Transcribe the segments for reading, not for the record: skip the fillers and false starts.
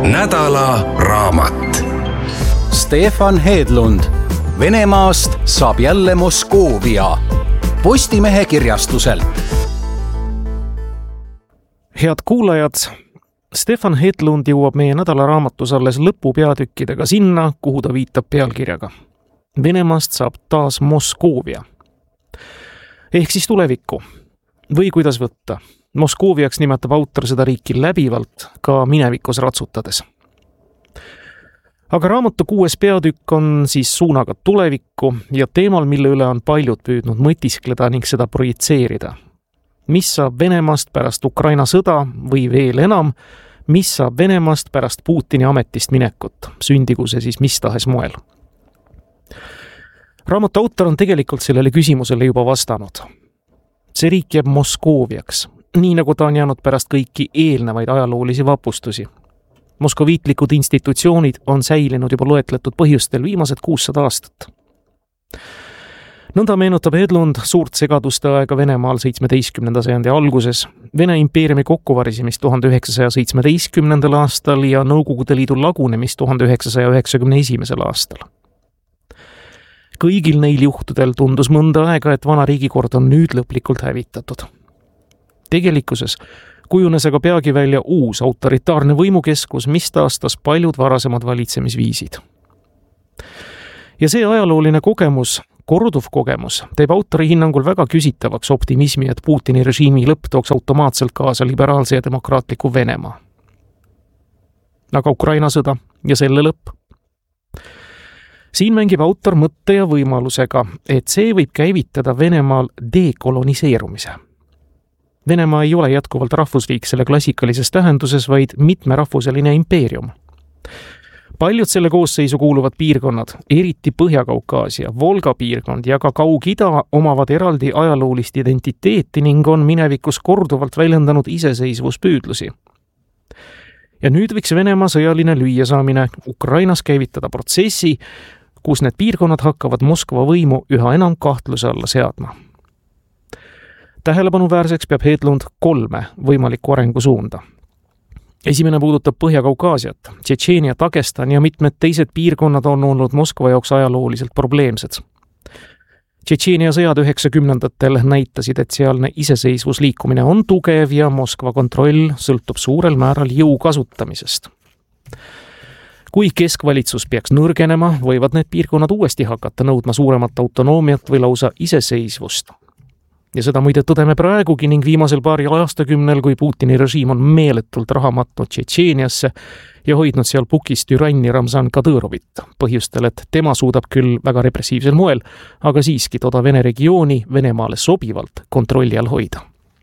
nädala raamat. Stefan Hedlund. Venemaast saab jälle Moskoovia. Postimehe kirjastuselt. Head kuulajad, Stefan Hedlund jõuab meie nädala raamatus alles lõpupeatükkidega sinna, kuhu ta viitab pealkirjaga. Venemaast saab taas Moskoovia. Ehk siis tulevikku. Või kuidas võtta? Moskooviaks nimetab autor seda riiki läbivalt, ka minevikus ratsutades. Aga raamatu 6. peatükk on siis suunaga tulevikku ja teemal, mille üle on paljud püüdnud mõtiskleda ning seda projitseerida. Mis saab Venemaast pärast Ukraina sõda või veel enam, mis saab Venemaast pärast Putini ametist minekut, sündigu see siis mis tahes moel. Raamatu autor on tegelikult sellele küsimusele juba vastanud. See riik jääb Moskooviaks, nii nagu ta on jäänud pärast kõiki eelnevaid ajaloolisi vapustusi. Moskoviitlikud institutsioonid on säilinud juba loetletud põhjustel viimased 600 aastat. Nõnda meenutab Hedlund suurt segaduste aega Venemaal 17. sajandi alguses, Vene impeeriumi kokkuvarisimist 1917. aastal ja Nõukogude Liidu lagunemist 1991. aastal. Kõigil neil juhtudel tundus mõnda aega, et vana riigikord on nüüd lõplikult hävitatud. Tegelikkuses kujunes aga peagi välja uus autoritaarne võimukeskus, mis taastas paljud varasemad valitsemisviisid. Ja see ajalooline kogemus, korduv kogemus, teeb autori hinnangul väga küsitavaks optimismi, et Putini režiimi lõpp tooks automaatselt kaasa liberaalse ja demokraatliku Venemaa. Aga Ukraina sõda ja selle lõpp? Siin mängib autor mõtte ja võimalusega, et see võib käivitada Venemaal dekoloniseerumise. Venemaa ei ole jätkuvalt rahvusriik selle klassikalises tähenduses, vaid mitmerahvuseline impeerium. Paljud selle koosseisu kuuluvad piirkonnad, eriti Põhja-Kaukaasia, Volga piirkond ja ka Kaug-Ida omavad eraldi ajaloolist identiteeti ning on minevikus korduvalt väljendanud iseseisvuspüüdlusi. Ja nüüd võiks Venemaa sõjaline lüüasaamine Ukrainas käivitada protsessi, kus need piirkonnad hakkavad Moskva võimu üha enam kahtluse alla seadma. Tähelepanuväärseks peab Hedlund 3 võimalikku arengusuunda. Esimene puudutab Põhja-Kaukaasiat, Tšetšeenia, Dagestan ja mitmed teised piirkonnad on olnud Moskva jaoks ajalooliselt probleemsed. Tšetšeenia sõjad 90-ndatel näitasid, et sealne iseseisvusliikumine on tugev ja Moskva kontroll sõltub suurel määral jõu kasutamisest. Kui keskvalitsus peaks nõrgenema, võivad need piirkonnad uuesti hakata nõudma suuremat autonoomiat või lausa iseseisvust. Ja seda muide tõdeme praegugi ning viimasel paaril aastakümnel, kui Putini režiim on meeletult raha matnud Tšetšeeniasse ja hoidnud seal pukis türanni Ramzan Kadõrovit, põhjustel, et tema suudab küll väga repressiivsel moel, aga siiski toda Vene regiooni Venemaale sobivalt kontrolli all hoida.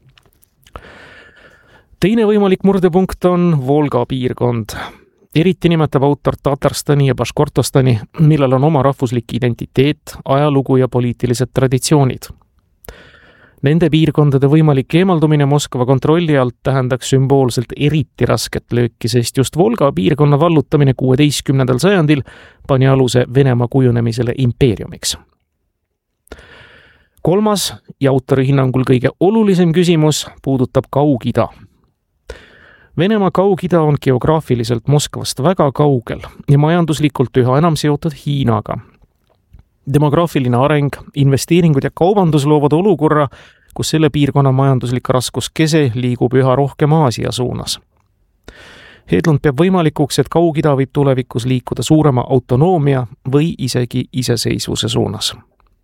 Teine võimalik murdepunkt on Volga piirkond. Eriti nimetab autor Tatarstani ja Baškortostani, millel on oma rahvuslik identiteet, ajalugu ja poliitilised traditsioonid. Nende piirkondade võimalik eemaldumine Moskva kontrolli alt tähendaks sümboolselt eriti rasket lööki, sest just Volga piirkonna vallutamine 16. sajandil pani aluse Venemaa kujunemisele impeeriumiks. Kolmas ja autori hinnangul kõige olulisem küsimus puudutab Kaug-Ida. Venemaa Kaug-Ida on geograafiliselt Moskvast väga kaugel ja majanduslikult üha enam seotud Hiinaga. Demograafiline areng, investeeringud ja kaubandus loovad olukorra, kus selle piirkonna majanduslik raskuskese liigub üha rohkem Aasia suunas. Hedlund peab võimalikuks, et Kaug-Ida võib tulevikus liikuda suurema autonoomia või isegi iseseisvuse suunas.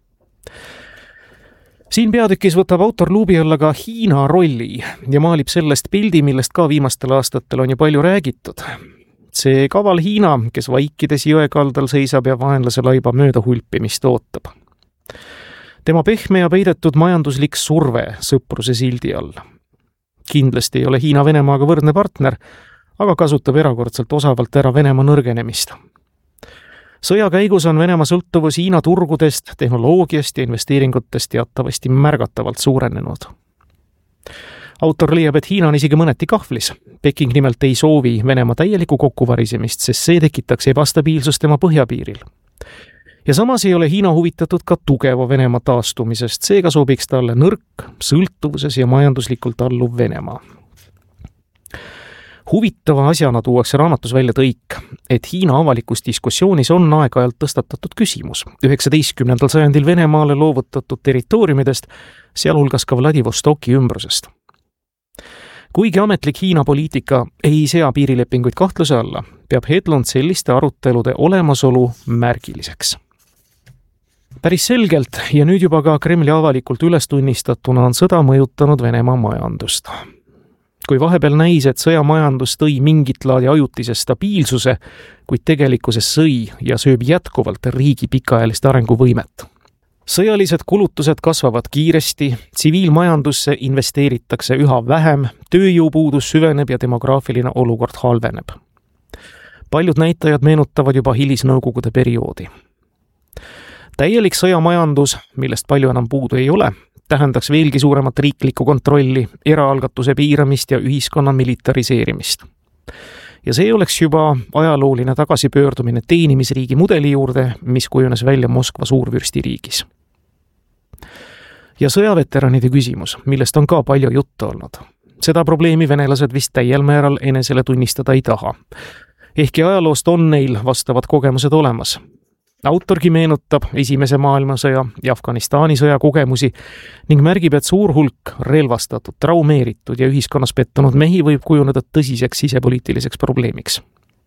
Siin peatükis võtab autor luubi alla ka Hiina rolli ja maalib sellest pildi, millest ka viimastel aastatel on ju palju räägitud. See kaval Hiina, kes vaikides jõekaldal seisab ja vaenlase laiba mööda hulpimist ootab. Tema pehme ja peidetud majanduslik surve sõpruse sildi all. Kindlasti ei ole Hiina Venemaaga võrdne partner, aga kasutab erakordselt osavalt ära Venemaa nõrgenemist. Sõja käigus on Venemaa sõltuvus Hiina turgudest, tehnoloogiast ja investeeringutest teatavasti märgatavalt suurenenud. Autor leiab, et Hiina on isegi mõneti kahvlis. Peking nimelt ei soovi Venemaa täielikku kokkuvarisemist, sest see tekitaks ebastabiilsust tema põhjapiiril. Ja samas ei ole Hiina huvitatud ka tugeva Venemaa taastumisest, seega sobiks talle nõrk, sõltuvuses ja majanduslikult alluv Venemaa. Huvitava asjana tuuakse raamatus välja tõik, et Hiina avalikus diskussioonis on aeg-ajalt tõstatatud küsimus 19. sajandil Venemaale loovutatud territooriumidest, sealhulgas ka Vladivostoki ümbrusest. Kuigi ametlik Hiina poliitika ei sea piirilepinguid kahtluse alla, peab Hedlund selliste arutelude olemasolu märgiliseks. Päris selgelt ja nüüd juba ka Kremli avalikult üles tunnistatuna on sõda mõjutanud Venemaa majandust. Kui vahepeal näis, et sõjamajandus tõi mingit laadi ajutise stabiilsuse, kuid tegelikkuses sõi ja sööb jätkuvalt riigi pikaajalist arenguvõimet. Sõjalised kulutused kasvavad kiiresti, tsiviilmajandusse investeeritakse üha vähem, tööjõupuudus süveneb ja demograafiline olukord halveneb. Paljud näitajad meenutavad juba hilisnõukogude perioodi. Täielik sõjamajandus, millest palju enam puudu ei ole, tähendaks veelgi suuremat riiklikku kontrolli, eraalgatuse piiramist ja ühiskonna militariseerimist. Ja see oleks juba ajalooline tagasipöördumine teenimisriigi mudeli juurde, mis kujunes välja Moskva suurvürstiriigis. Ja sõjaveteranide küsimus, millest on ka palju juttu olnud. Seda probleemi venelased vist täiel määral enesele tunnistada ei taha. Ehkki ajaloost on neil vastavad kogemused olemas. Autorgi meenutab Esimese maailmasõja ja Afganistani sõja kogemusi ning märgib, et suur hulk relvastatud, traumeeritud ja ühiskonnas pettunud mehi võib kujuneda tõsiseks sisepoliitiliseks probleemiks.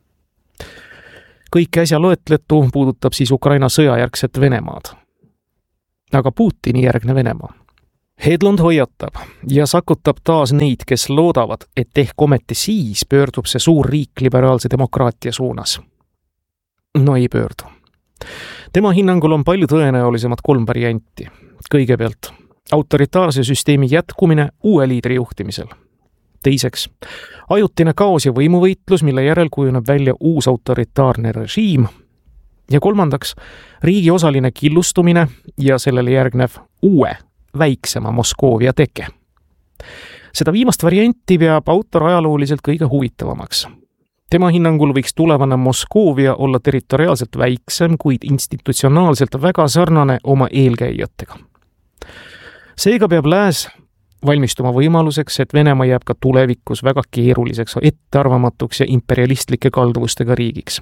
Kõik äsja loetletu puudutab siis Ukraina sõjajärgset Venemaad. Aga Putini järgne Venemaa. Hedlund hoiatab ja sakutab taas neid, kes loodavad, et ehk ometi siis pöördub see suur riik liberaalse demokraatia suunas. No ei pöördu. Tema hinnangul on palju tõenäolisemad 3 varianti. Kõigepealt, autoritaarse süsteemi jätkumine uue liidri juhtimisel. Teiseks, ajutine kaos ja võimuvõitlus, mille järel kujuneb välja uus autoritaarne režiim. Ja kolmandaks, riigi osaline killustumine ja sellele järgnev uue, väiksema Moskoovia teke. Seda viimast varianti peab autor ajalooliselt kõige huvitavamaks. Tema hinnangul võiks tulevane Moskoovia olla territoriaalselt väiksem, kuid institutsionaalselt väga sarnane oma eelkäijatega. Seega peab lääs valmistuma võimaluseks, et Venemaa jääb ka tulevikus väga keeruliseks, ettearvamatuks ja imperialistlike kalduvustega riigiks.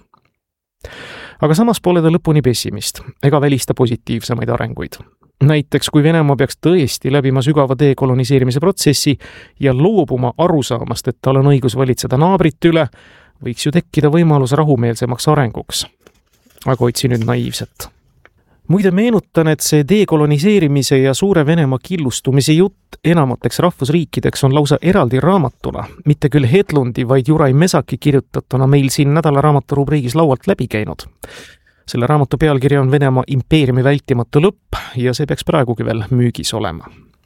Aga samas pole ta lõpuni pessimist ega välista positiivsemaid arenguid. Näiteks, kui Venemaa peaks tõesti läbima sügava dekoloniseerimise protsessi ja loobuma arusaamast, et tal on õigus valitseda naabrit üle, võiks ju tekkida võimalus rahumeelsemaks arenguks. Aga otsi nüüd naiivset. Muide meenutan, et see dekoloniseerimise ja suure Venemaa killustumise jutt enamateks rahvusriikideks on lausa eraldi raamatuna, mitte küll Hedlundi, vaid Juraj Mesaki kirjutatuna meil siin nädala raamaturubriigis laualt läbi käinud. Selle raamatu pealkirja on Venemaa impeeriumi vältimatu lõpp ja see peaks praegugi veel müügis olema.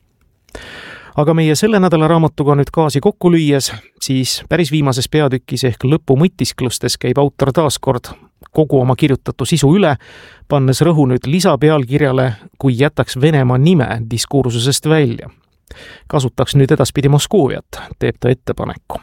Aga meie selle nädala raamatuga nüüd gaasi kokku lüües, siis päris viimases peatükis ehk lõpumõtisklustes käib autor taaskord kogu oma kirjutatu sisu üle, pannes rõhu nüüd lisapealkirjale, kui jätaks Venemaa nime diskursusest välja. Kasutaks nüüd edaspidi Moskooviat, teeb ta ettepaneku.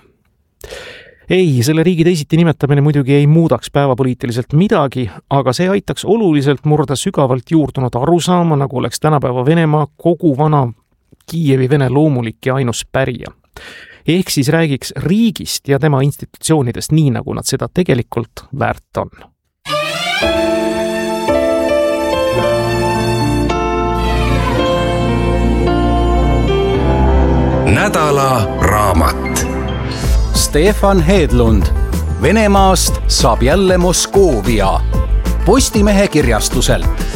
Ei, selle riigi teisiti nimetamine muidugi ei muudaks päevapoliitiliselt midagi, aga see aitaks oluliselt murda sügavalt juurdunud arusaama, nagu oleks tänapäeva Venemaa kogu vana Kiievi Vene loomulik ja ainus pärija. Ehk siis räägiks riigist ja tema institutsioonidest nii, nagu nad seda tegelikult väärt on. Nädala raamat. Stefan Hedlund. Venemaast saab jälle Moskoovia. Postimehe kirjastuselt.